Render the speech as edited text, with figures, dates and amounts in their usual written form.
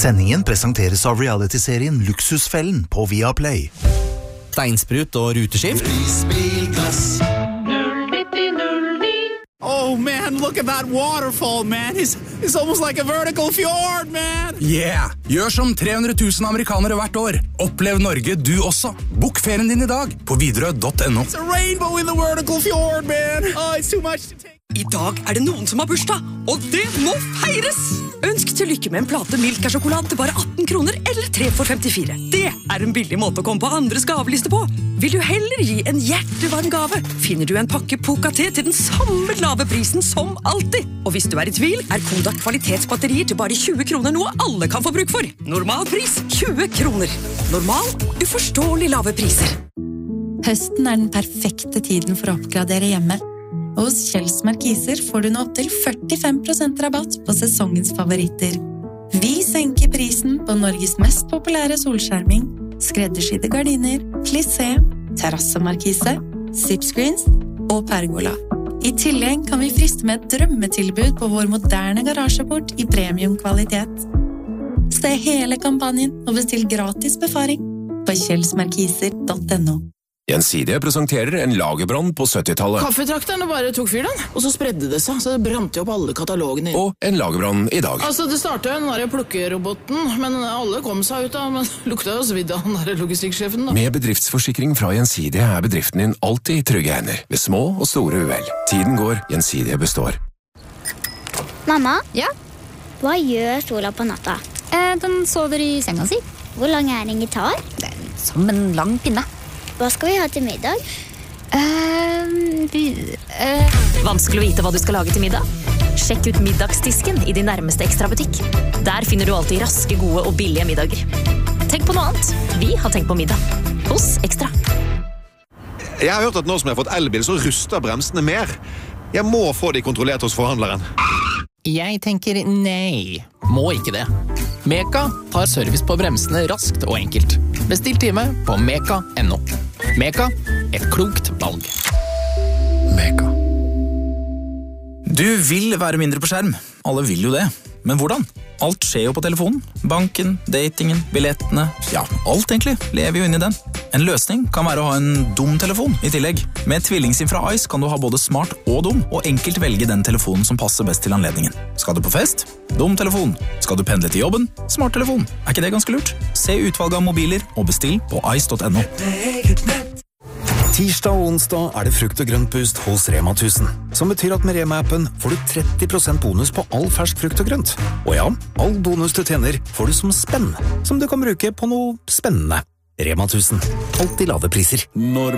Sendingen presenteres av reality-serien Luksusfellen på Viaplay. Steinsprut og ruteskift. Oh man, look at that waterfall, man. It's almost like a vertical fjord, man. Yeah! Gjør som 300 000 amerikanere hvert år. Opplev Norge du også. Bok ferien din i dag på Widerøe.no. It's a rainbow in the vertical fjord, man. Oh, it's too much to take. I dag det noen som har bursdag, og det må feires! Ønsk til lykke med en plate Milka-sjokolade til bare 18 kroner, eller 3 for 54. Det en billig måte å komme på andres gaveliste på. Vil du heller gi en hjertevarm gave, finner du en pakke Poca-te til den samme lave prisen som alltid. Og hvis du i tvil, Kodak kvalitetsbatterier til bare 20 kroner noe alle kan få bruk for. Normal pris 20 kroner. Normal, uforståelig lave priser. Høsten den perfekte tiden for å oppgradere hjemme. Hos Kjells Markiser får du nå opp til 45% rabatt på sesongens favoritter. Vi senker prisen på Norges mest populære solskjerming, skreddersydde gardiner, plissé, terrassemarkise, zipscreens og pergola. I tillegg kan vi friste med et drømmetilbud på vår moderne garasjeport i premiumkvalitet. Se hele kampanjen og bestill gratis befaring på kjellsmarkiser.no. Gjensidige presenterer en lagerbrann på 70-tallet. Kaffetrakterne bare tok fyr den, og så spredde det seg, så det brant jo opp alle katalogene. Og en lagerbrann i dag. Altså, det startet jo den der plukkeroboten, men alle kom seg ut av, men lukta jo svidd av den der logistikksjefen da. Med bedriftsforsikring fra Gjensidige bedriften din alltid i trygge hender, ved små og store uhell. Tiden går, Gjensidige består. Mamma? Ja? Hva gjør Sola på natta? Den sover i senga si. Hvor lang den gitar? Som en lang pinne. Hva skal vi ha til middag? Vanskelig å vite hva du skal lage til middag? Sjekk ut middagsdisken i din nærmeste Ekstra-butikk. Der finner du alltid raske, gode og billige middager. Tenk på noe annet. Vi har tenkt på middag. Hos Ekstra. Jeg har hørt at nå som jeg har fått elbil, så ruster bremsene mer. Jeg må få de kontrollert hos forhandleren. Jeg tenker nei. Må ikke det. Meka tar service på bremsene raskt og enkelt. Bestill time på meka.no. Meka, et klokt valg. Meka. Du vil være mindre på skjerm. Alle vil jo det. Men hvordan? Alt skjer jo på telefonen. Banken, datingen, billettene. Ja, alt egentlig lever jo inn i den. En løsning kan være å ha en dum telefon i tillegg. Med tvillingsim fra Ice kan du ha både smart og dum, og enkelt velge den telefonen som passer best til anledningen. Skal du på fest? Dum telefon. Skal du pendle til jobben? Smart telefon. Ikke det ganske lurt? Se utvalget av mobiler og bestill på ice.no. Tirsdag og onsdag det frukt- og grøntboost hos Rema 1000, som betyr at med Rema-appen får du 30% bonus på all fersk frukt og grønt. Og ja, all bonus du tjener får du som spenn, som du kan bruke på noe spennende. Rema 1000. Alltid lave priser.